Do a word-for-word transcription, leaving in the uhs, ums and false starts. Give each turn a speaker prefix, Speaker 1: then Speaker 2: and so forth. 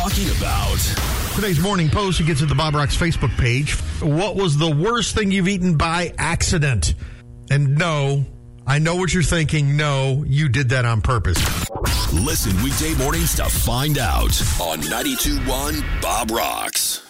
Speaker 1: talking about.
Speaker 2: Today's Morning Post, you get to the Bob Rocks Facebook page. What was the worst thing you've eaten by accident? And no, I know what you're thinking. No, you did that on purpose.
Speaker 1: Listen weekday mornings to find out on ninety-two point one Bob Rocks.